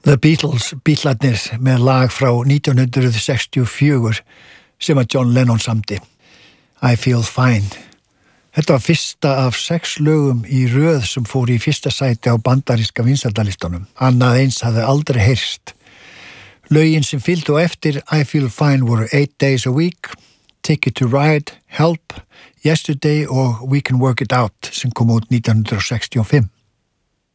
The Beatles, Beatlarnir með lag frá 1964 sem að John Lennon samdi. I Feel Fine. Þetta var fyrsta af 6 lögum í röð sem fór í fyrsta sæti á bandaríska vinsældalistunum. Annað eins hafði aldrei heyrst. Lögin sem fylgdu á eftir I Feel Fine voru 8 Days a Week, Ticket to Ride, Help, Yesterday og We Can Work It Out sem kom út 1965.